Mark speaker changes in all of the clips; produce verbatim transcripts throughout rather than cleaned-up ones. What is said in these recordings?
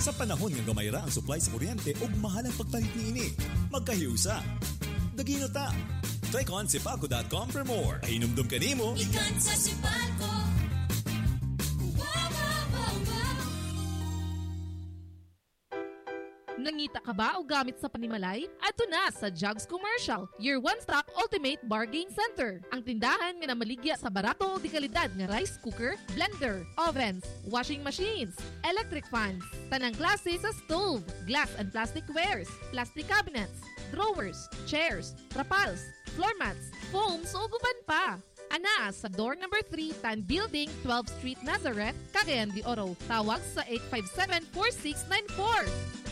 Speaker 1: Sa panahon nga gamay ra ang supply sa kuryente ug mahal ang pagpalit niini, magkahiusa. Dagino ta. Click on sipalco dot com for more. Pahinumdum ka nimo.
Speaker 2: Ikan sa Sipalco.
Speaker 3: Nangita ka ba o gamit sa panimalay? Ato na sa Jugs Commercial, your one-stop ultimate bargain center. Ang tindahan nga namaligya sa barato o di kalidad nga rice cooker, blender, ovens, washing machines, electric fans, tanang klase sa stove, glass and plastic wares, plastic cabinets, drawers, chairs, trapals, floor mats, foams o guban pa. Ana sa door number three, Tan Building, twelfth Street, Nazareth, Cagayan de Oro. Tawag sa eight five seven, four six nine four.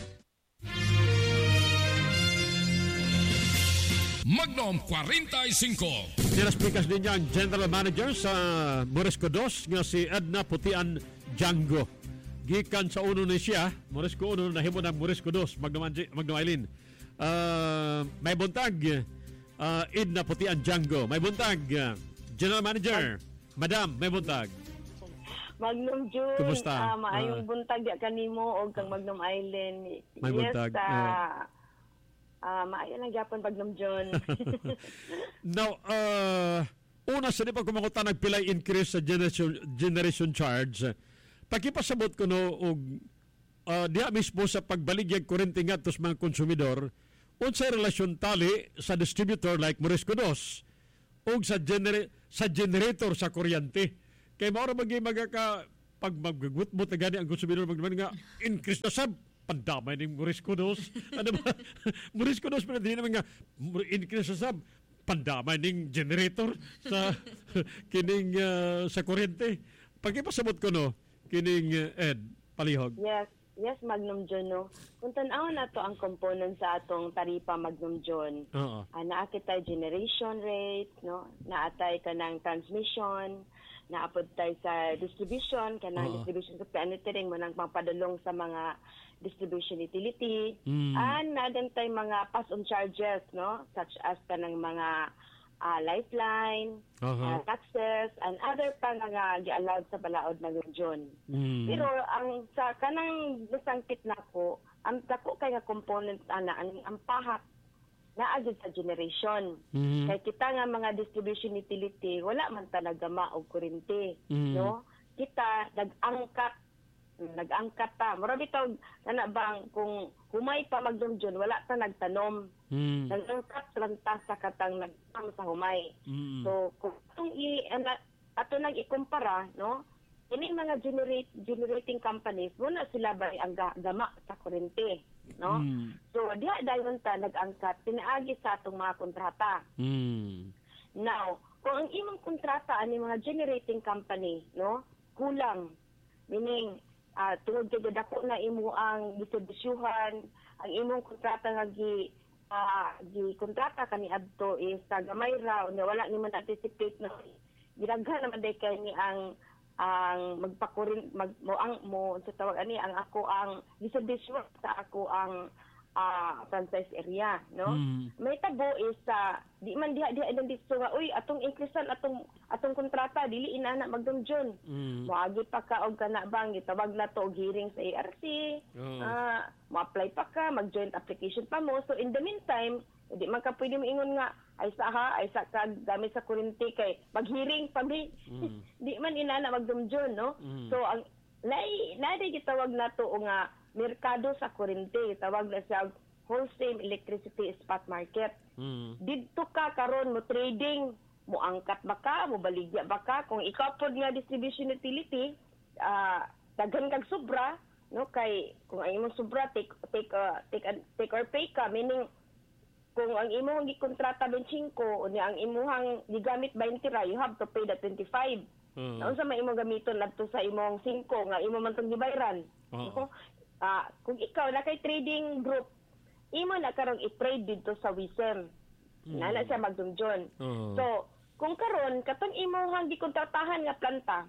Speaker 4: Magnum forty-five.
Speaker 5: Sinaspikas din niya ang General Manager sa Morisco two nga si Edna Putian Django. Gikan sa uno ni siya, Morisco one, nahimo ng Morisco two, Magnum, Magnum Eileen. Uh, may buntag, uh, Edna Putian Django. May buntag, uh, General Manager. Madam, may buntag.
Speaker 6: Magnum June.
Speaker 5: Kumusta?
Speaker 6: Uh, maayong uh, buntag ya kanimo og kang Magnum Island.
Speaker 5: May
Speaker 6: yes,
Speaker 5: buntag.
Speaker 6: Uh,
Speaker 5: Uh,
Speaker 6: uh, maayo lang gyapon Magnum June.
Speaker 5: Now, uh, una sa di pa kumakuta nagpilay increase sa generation generation charge. Pakipasabot ko no og uh, diha mismo sa pagbaligya kuryente ngadto sa mga konsumidor unsay relasyon tali sa distributor like Morisco two og sa gener- sa generator sa kuryente. Kay mao ra magay magaka pag maggugut mo tagani ang konsumidor magman nga increase na sab pandamay ning Morisco two. Ano ba? Morisco two pa din naman nga increase na sab pandamay ning generator sa kining uh, sa kuryente. Pagipasabot ko no kining uh, Ed Palihog.
Speaker 6: Yes. Yes, Magnum John, no. Kung tanaw na to ang component sa atong taripa, Magnum John,
Speaker 5: Oo.
Speaker 6: uh, naakit tayo generation rate, no? Naatay ka ng transmission, naapod tayo sa distribution, ka ng
Speaker 5: Oo.
Speaker 6: distribution sa planetary, mo nang pangpadulong sa mga distribution utility.
Speaker 5: Mm.
Speaker 6: And nadan tayo mga pass-on charges, no? Such as ka ng mga uh, lifeline,
Speaker 5: Uh-huh.
Speaker 6: uh, taxes, and other pa nga gi-allowed sa balaod na region.
Speaker 5: Mm.
Speaker 6: Pero ang sa kanang nasangkit na ko, ang dako kay nga component ana ang, ang pahat na agad sa generation.
Speaker 5: Mm.
Speaker 6: Kay kita nga mga distribution utility wala man talaga og kuryente,
Speaker 5: Mm.
Speaker 6: no? Kita nag-angkat nag-angkat ta. Mura bitaw kana bang kung humay pa magdumdum wala ta nagtanom.
Speaker 5: Mm.
Speaker 6: Nag-angkat lang ta sa katang nagtam sa humay.
Speaker 5: Mm.
Speaker 6: So kung itong i ana, ato nang ikumpara, no? Ini mga generate generating companies muna sila ba ang ga, gama sa kuryente, no?
Speaker 5: Mm.
Speaker 6: So diha dayon ta nag-angkat pinaagi sa atong mga kontrata.
Speaker 5: Mm.
Speaker 6: Now, kung ang imong kontrata ani mga generating company, no? Kulang. Meaning uh, tungod kay dako na imo ang distribusyuhan, ang imong kontrata nga gi uh, gi kontrata kani adto is sa gamay ra unya wala ni man anticipate na gidaghan naman day kay ni ang ang magpakurin mag mo ang mo sa tawag ani ang ako ang distribution sa ako ang uh, franchise area, no?
Speaker 5: Mm.
Speaker 6: May tabo is sa uh, di man diha diha identify nga uy atong increasean atong atong kontrata dili inana magdumjon.
Speaker 5: Mm.
Speaker 6: Moagi pa ka og kana bang gitawag na to og hearing sa A R C.
Speaker 5: Oh.
Speaker 6: Ah, mo-apply pa ka, mag-joint application pa mo. So in the meantime, di man ka pwede moingon nga ay sa ha, ay sa ka gamit sa kuryente kay mag-hearing pa mi.
Speaker 5: Mm.
Speaker 6: Di man inana magdumjon, no?
Speaker 5: Mm.
Speaker 6: So ang lay lay gitawag na to nga merkado sa kuryente, tawag na siya wholesale electricity spot market.
Speaker 5: Mm.
Speaker 6: Didto ka karon mo trading, mo angkat ba ka, mo baligya ba ka, kung ikaw pod nga distribution utility, ah uh, daghan kag sobra, no, kay kung ang imong sobra take take uh, take, uh, take or pay ka, meaning kung ang imong gikontrata twenty-five unya ang imong gigamit twenty ra, you have to pay the twenty-five.
Speaker 5: Uh-huh.
Speaker 6: Ano sa may imong gamiton ladto sa imong five nga imo man tong gibayran.
Speaker 5: Uh-huh.
Speaker 6: Ah, kung ikaw na kay trading group, imo na karong i-trade dito sa Wisem. Mm. Nana siya magdumjon.
Speaker 5: Uh-huh.
Speaker 6: So, kung karon katong imong gikontratahan nga planta,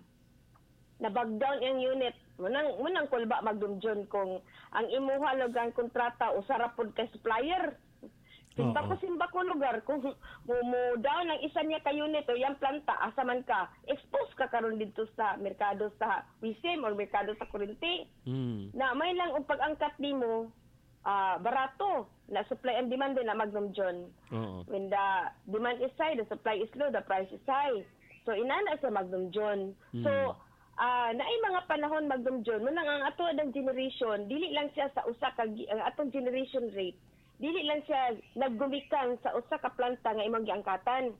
Speaker 6: na bag down ang unit, munang munang kulba magdumjon kung ang imuha lugang kontrata usara pod kay supplier. Simba
Speaker 5: Oo.
Speaker 6: ko simba ko lugar kung mo, mo down ang isa niya ka unit o yang planta asa man ka expose ka karon dito sa merkado sa Wisim or merkado sa Corinti.
Speaker 5: Mm.
Speaker 6: Na may lang og pag-angkat nimo ah barato na supply and demand din na Magnum John.
Speaker 5: Oo.
Speaker 6: When the demand is high, the supply is low, the price is high. So inana sa Magnum John.
Speaker 5: Mm.
Speaker 6: So ah naay mga panahon Magnum John mo nang ang ato ang generation dili lang siya sa usa ka gi- ang atong generation rate dili lang siya naggumikan sa usa ka planta nga imong giangkatan.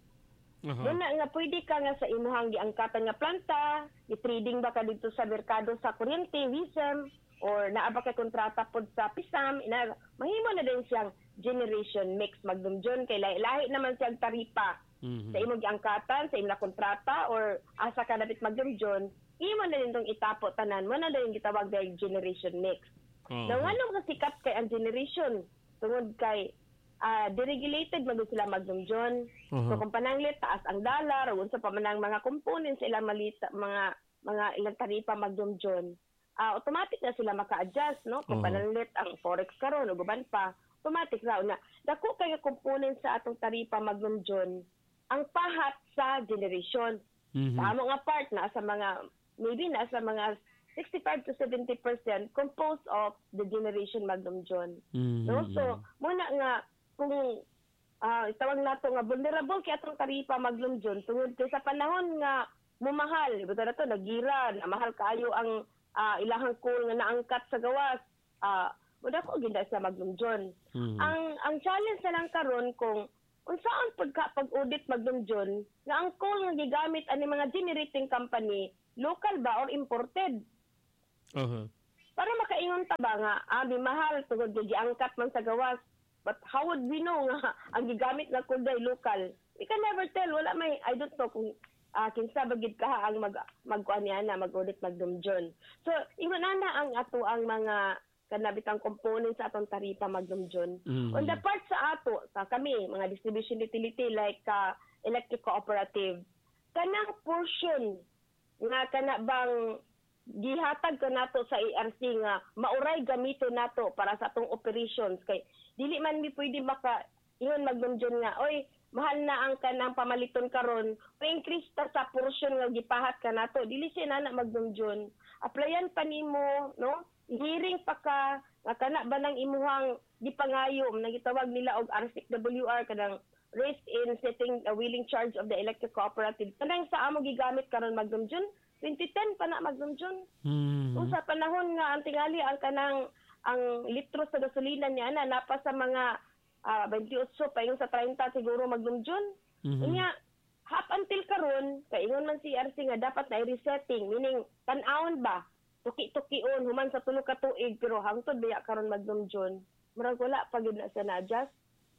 Speaker 5: Aha.
Speaker 6: Doon na nga pwede ka nga sa imuhang giangkatan nga planta, i-trading ba ka dito sa merkado sa Kuryente, Wisem, or naa ba ka kontrata pod sa Pisam, ina mahimo na din siyang generation mix Magnum John kay lahi naman siyang taripa.
Speaker 5: Mhm.
Speaker 6: Sa imong giangkatan, sa imong kontrata or asa ka dapit Magnum John, imo na din tong itapo tanan mo na din gitawag dai generation mix.
Speaker 5: Oo.
Speaker 6: Now, anong kasikat kay ang generation? Tungod kay ah deregulated man sila Magnum John.
Speaker 5: Aha.
Speaker 6: So kung pananglit taas ang dollar o unsa pa man ang mga components sa ilang malita mga mga ilang taripa Magnum John, ah automatic na sila maka-adjust no kung
Speaker 5: Aha.
Speaker 6: pananglit ang forex karon o guban pa, automatic raw na dako kay components sa atong taripa Magnum John ang pahat sa generation.
Speaker 5: Mhm.
Speaker 6: Sa amo nga part na sa mga maybe na sa mga sixty-five to seventy percent composed of the generation Magnum John.
Speaker 5: Mhm.
Speaker 6: No? So, muna nga, kung uh, itawag nato nga vulnerable kay atong taripa Magnum John, tungod kay sa panahon nga mumahal, iba na to, nagira, na mahal kaayo ang ah, ilahang coal nga naangkat sa gawas, uh, wala ko ginda sa Magnum John.
Speaker 5: Mhm.
Speaker 6: Ang ang challenge na lang karon kung unsaan pagka pag-audit Magnum John nga ang coal nga gigamit ani mga generating company, local ba or imported?
Speaker 5: Aha.
Speaker 6: Para makaingon ta ba nga abi mahal tungod kay giangkat man sa gawas, but how would we know nga ang gigamit nga kulday local? We can never tell. Wala may I don't know kung uh, kinsa bagid ka ang mag magkuan niya na mag-audit Magnum John. So ingon na ang ato ang mga kanabitang components sa atong taripa Magnum John.
Speaker 5: Mhm.
Speaker 6: On the part sa ato, sa kami mga distribution utility like uh, electric cooperative, kanang portion nga kana bang gihatag ka nato sa A R C nga mauray gamiton nato para sa atong operations kay dili man mi pwede maka ingon Magnum John nga oy mahal na ang kanang pamaliton karon o increase ta sa portion nga gipahat ka nato dili siya na Magnum John applyan pa nimo no hearing pa ka nga kana ba nang imuhang gipangayom nang gitawag nila og R six W R kanang raised in setting a wheeling charge of the electric cooperative kanang sa amo gigamit karon Magnum John twenty ten pa na Magnum John.
Speaker 5: Mhm.
Speaker 6: Kung sa panahon nga ang tingali ang kanang ang litro sa gasolina niya na napa sa mga uh, twenty-eight pa yung sa thirty siguro Magnum John.
Speaker 5: Mhm.
Speaker 6: Unya up until karon kay ingon man si R C nga dapat na i-resetting meaning tan-awon ba tuki-tukion human sa tulo ka tuig pero hangtod biya karon Magnum John. Murag wala pa gid na sa na-adjust.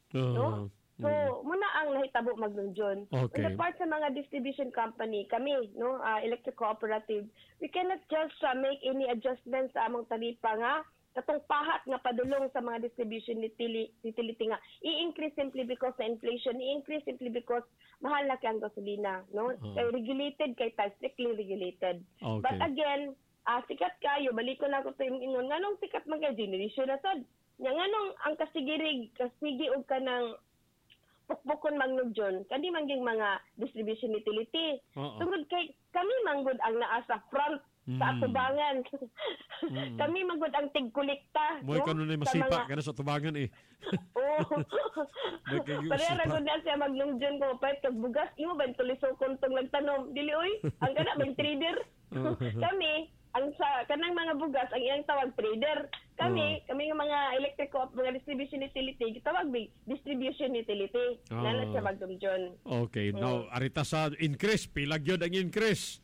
Speaker 6: No?
Speaker 5: Ah.
Speaker 6: So, muna ang nahitabo Magnum John.
Speaker 5: Okay.
Speaker 6: On the part sa mga distribution company, kami, no, uh, electric cooperative, we cannot just uh, make any adjustments sa among taripa nga katong pahat nga padulong sa mga distribution utility, utility nga i-increase simply because sa inflation, i-increase simply because mahal na kay ang gasolina, no?
Speaker 5: Uh-huh.
Speaker 6: Kay regulated kay tayo, strictly regulated.
Speaker 5: Okay.
Speaker 6: But again, uh, sikat kayo, balik ko na ko sa ingon, nganong sikat man kay generation na sad. Nya nganong ang kasigirig, kasigi og kanang pukpukon Magnum John, kani mangging mga distribution utility.
Speaker 5: Oo.
Speaker 6: Tungod kay kami manggod ang naa sa front sa
Speaker 5: Mm.
Speaker 6: atubangan.
Speaker 5: Mm.
Speaker 6: Kami manggod ang tigkulikta.
Speaker 5: Mo'y kanon ay masipa
Speaker 6: Sa mga-
Speaker 5: kana sa tubangan eh.
Speaker 6: Oo.
Speaker 5: May kayo
Speaker 6: Pareha
Speaker 5: sipa.
Speaker 6: ra gud na siya Magnum John ko pait kag bugas imo ba tulisokon tong nagtanom. Dili oy, ang kana bang trader.
Speaker 5: Oo.
Speaker 6: Kami ang sa kanang mga bugas ang iyang tawag trader. Kami, kami nga mga electric co mga distribution utility, gitawag bi distribution utility.
Speaker 5: Ah.
Speaker 6: Nana siya Magnum John.
Speaker 5: Okay, now arita sa increase, pilag yun ang increase.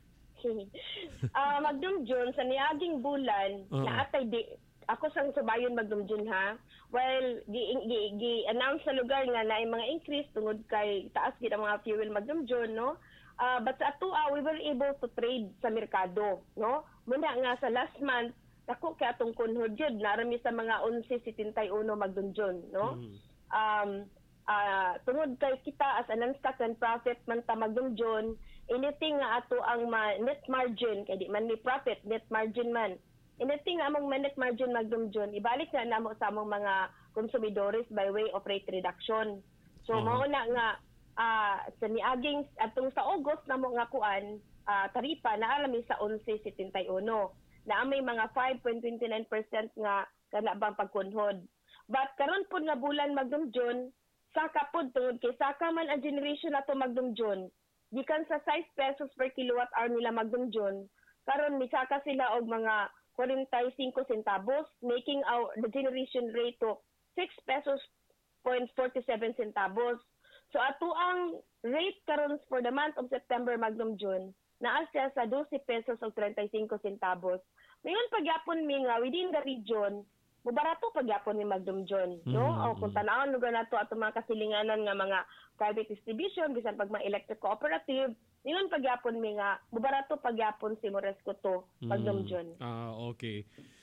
Speaker 6: Ah, Magnum John sa niaging bulan
Speaker 5: Oo.
Speaker 6: na atay di ako sang subayon Magnum John ha. Well, gi, gi, gi announce sa lugar nga na mga increase tungod kay taas gid ang mga fuel Magnum John, no? Uh, but sa ato, uh, we were able to trade sa merkado, no? Muna nga sa last month, ako kay atong kunhod yun, narami sa mga eleven seventy-one Magnum John, no?
Speaker 5: Mm.
Speaker 6: Um, uh, tungod kay kita as a non-stock and profit man ta Magnum John, anything nga ato ang ma- net margin, kay di man ni profit, net margin man, Anything nga among minute margin Magdum John, ibalik na namo sa among mga konsumidores by way of rate reduction. So
Speaker 5: Uh-huh.
Speaker 6: mao na nga ah, sa niaging atong sa August namo nga kuan ah, taripa na alami sa eleven seventy-one na may mga five point two nine percent nga kana bang pagkunhod. But karon pod nga bulan Magdum John, saka pod tungod kay saka man ang generation nato Magdum John, gikan sa six pesos per kilowatt hour nila Magdum John, karon misaka sila og mga forty-five centavos, making our the generation rate to six pesos point forty-seven centavos. So ato ang rate karon for the month of September Magdum John, naa siya sa twelve pesos og thirty-five centavos. Ngayon pagyapon mi nga within the region, mubarato pagyapon ni Magdum John, no?
Speaker 5: Mm-hmm.
Speaker 6: O kung tanawon lugar nato ato mga kasilinganan nga mga private distribution bisan pag mga electric cooperative, ngayon pagyapon mi nga mubarato pagyapon si Moresco to Magdum John.
Speaker 5: Ah, okay.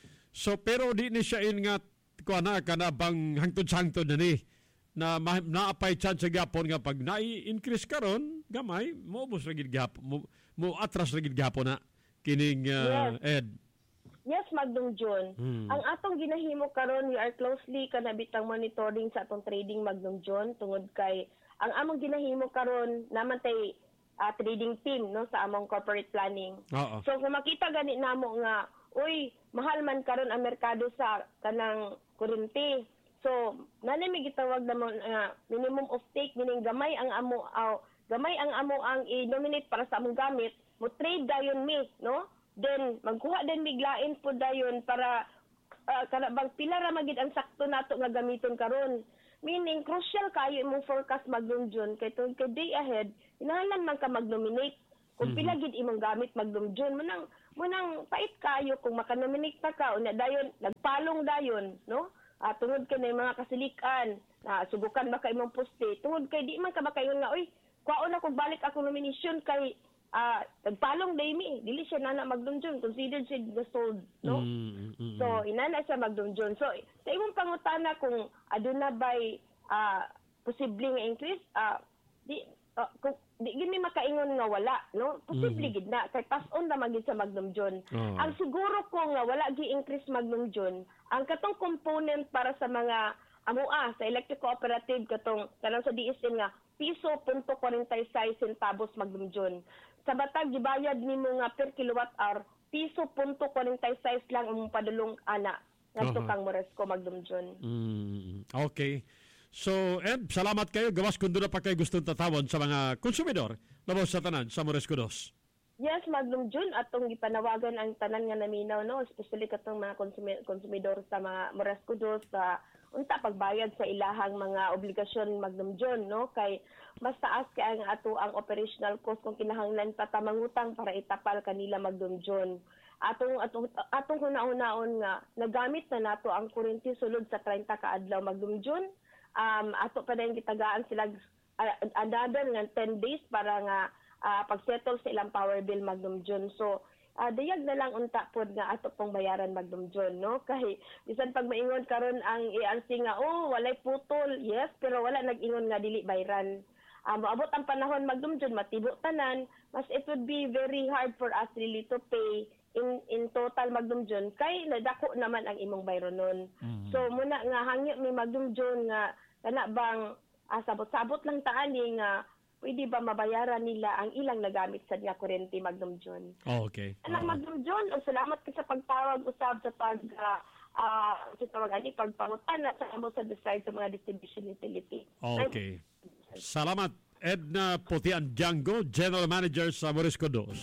Speaker 5: So pero di ni siya in nga kuana kana bang hangtod-hangtod na ni na ma- naapay chance gyapon nga pag nai-increase karon gamay mo ubos ra gid gyapon mo, mo atras ra gid gyapon na kining uh, Ed.
Speaker 6: Yes, Magdum John.
Speaker 5: Hmm.
Speaker 6: Ang atong ginahimo karon, we are closely kanabitang monitoring sa atong trading Magdum John tungod kay ang among ginahimo karon naman tay uh, trading team no sa among corporate planning.
Speaker 5: Oo.
Speaker 6: So kung makita gani namo nga uy, mahal man karon ang merkado sa kanang kuryente. So, nanay may gitawag na mo uh, minimum of take, meaning gamay ang amo uh, gamay ang amo ang i-nominate para sa among gamit, mo trade dayon mi, no? Then magkuha din biglain po dayon para uh, kana bang pila ra magid ang sakto nato nga gamiton karon. Meaning crucial kayo imong forecast Magdum John kay tungod kay day ahead, kinahanglan man ka mag-nominate. Kung pila gid imong gamit Magdum John, munang munang pait kayo kung maka-nominate ta ka unya dayon nagpalong dayon, no? Ah, tungod kay na mga kasilikan, na subukan ba kay imong poste, tungod kay di man ka makaingon nga oy, kwaon ako balik ako nomination kay ah nagpalong day mi, dili siya nana Magdum John, considered siya the sold, no?
Speaker 5: Mm, mm, mm.
Speaker 6: So inana siya Magdum John. So sa imong pangutana kung aduna bay ah posibleng increase, ah di uh, kung di gid mi makaingon nga wala, no? Posible gid na kay pass-on na magid sa Magdum John.
Speaker 5: Oh.
Speaker 6: Ang siguro ko nga wala gi increase Magdum John, ang katong component para sa mga amua sa electric cooperative katong kanang sa D S M nga piso punto forty-six centavos Magdum John. Sa batag gibayad nimo nga per kilowatt hour piso punto forty-six lang ang padulong ana ngadto
Speaker 5: Uh-huh.
Speaker 6: kang Moresco Magdum John.
Speaker 5: Mm, okay. So, Ed, salamat kayo. Gawas kung doon na pa kayo gustong tatawon sa mga konsumidor labos sa tanan sa Moresco two.
Speaker 6: Yes, Magdum John, atong gipanawagan ang tanan nga naminaw, no? Especially katong mga konsumi- konsumidor sa mga Moresco two sa unta pagbayad sa ilahang mga obligasyon Magdum John, no? Kay mas taas kay ang ato ang operational cost kung kinahanglan pa ta mangutang para itapal kanila Magdum John. Atong atong atong hunaon-hunaon nga nagamit na nato ang kuryente sulod sa thirty ka adlaw Magdum John. Um, ato pa din gitagaan sila uh, another nga ten days para nga uh, pag-settle sa ilang power bill Magdum John. So, uh, dayag na lang unta pod nga ato pong bayaran Magdum John, no? Kay bisan pag maingon karon ang A R C nga, oh, walay putol. Yes, pero wala nag-ingon nga dili bayran. Um, maabot ang panahon Magdum John, matibo tanan, mas it would be very hard for us really to pay in in total Magdum John kay nadako naman ang imong bayronon. Mm-hmm. So muna nga hangyo mi Magdum John nga kana bang ah, sabot-sabot lang taan ni nga pwede ba mabayaran nila ang ilang nagamit sa nga kuryente Magdum John.
Speaker 5: Oh, okay.
Speaker 6: Anak
Speaker 5: Oo.
Speaker 6: Magdum John, o salamat ka sa pagtawag usab sa pag uh, uh, sa tawag ani pagpangutan sa amo sa decide sa mga distribution utility.
Speaker 5: Okay. Salamat, Edna Potian Django, General Manager sa Moresco two.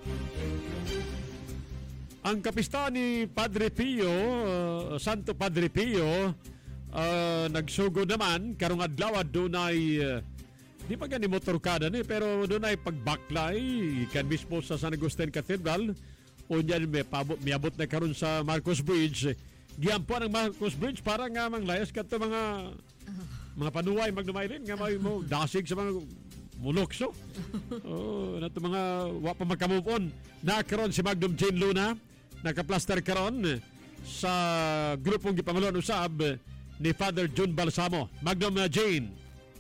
Speaker 5: Ang kapista ni Padre Pio, uh, Santo Padre Pio, uh, nagsugo naman, karong adlaw doon ay, uh, di pa gani motorkada ni, pero doon ay pagbaklay, ikan mismo sa San Agustin Cathedral, o niyan may, pabot, may abot na karon sa Marcos Bridge. Giampo ang Marcos Bridge para nga manglayas ka to mga mga panuway magdumay rin nga may mo dasig sa mga mulokso. Oh, nato mga wa pa magka-move on. Na karon si Magdum Jane Luna nakaplaster karon sa grupong gipanguloan usab ni Father June Balsamo. Magdum uh, Jane.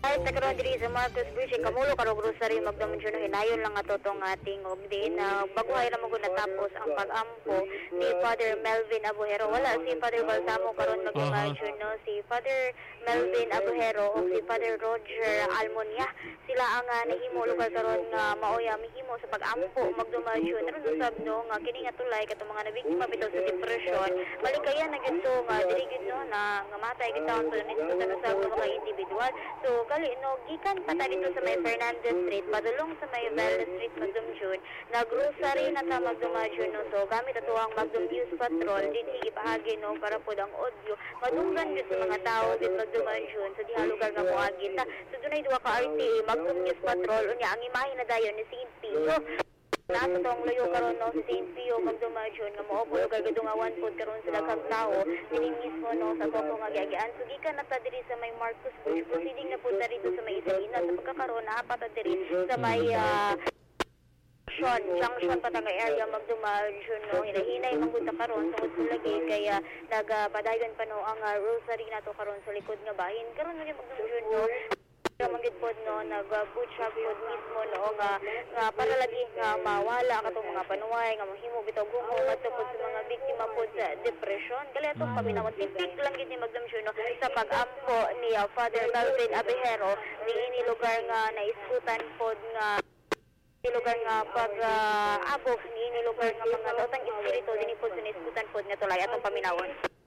Speaker 2: Ay, takaroon diri sa Marcos Bridge, kamulo karong grocery magdamunjon no hinayon lang ato tong ating og din na baguhay ra mo gud natapos ang pag-ampo ni Father Melvin Abuhero. Wala si Father Balsamo karon magdamunjon no, si Father Melvin Abuhero o si Father Roger Almonia. Sila ang uh, nahimo lugar karon nga maoya mihimo sa pag-ampo magdamunjon. Karon usab no nga kini nga tulay katong mga nabiktima bitaw sa depression. Malikayan na gyud to nga dili gyud no na nga matay gyud taon sa nisgutan sa mga individual. So gali no gikan pa ta dito sa may Fernandez Street padulong sa may Valdez Street magdumjud na grocery na ta magdumjud no. So gamit ato ang Magdum News Patrol dinhi ipahagi no para pod ang audio madunggan gyud sa mga tawo dit magdumjud sa diha lugar nga moagi ta. So dunay duha ka R T A Magdum News Patrol unya ang imahe na dayon ni Saint Pio. Nasa tong layo karon no si Saint Pio magdumjud nga mao po lugar gadungawan pod karon sa daghang tawo dinhi mismo no sa toko nga giagian. So gikan na ta diri sa may Marcos Bridge proceeding na po ta dito sa may Isalina sa pagkakaroon na apat ta diri sa may uh, Junction, junction patangay area magdumjud no hinahinay manggod ta karon tungod sa lagi kaya nagapadayon pa no ang uh, rosary nato karon sa likod nga bahin karon nga magdumjud no manggid pod no nag-butch up pod mismo no nga nga para lagi nga mawala katong mga panuway nga mahimo bitaw gumo ngadto pod sa mga biktima pod sa depression kali atong paminawon tipik lang gid ni magdumjud no sa pag-ampo ni uh, Father Melvin Abejero ni ini lugar nga naiskutan pod nga ni lugar nga pag uh, abog ni ini lugar nga mga daotang espiritu dinhi pod sa naiskutan pod nga tulay atong paminawon.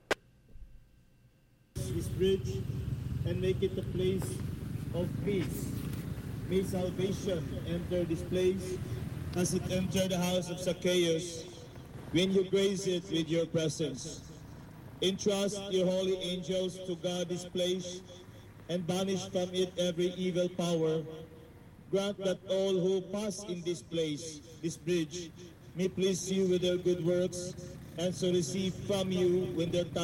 Speaker 7: This bridge and make it a place of peace. May salvation enter this place as it entered the house of Zacchaeus when you grace it with your presence. Entrust your holy angels to guard this place and banish from it every evil power. Grant that all who pass in this place, this bridge, may please you with their good works and so receive from you when their time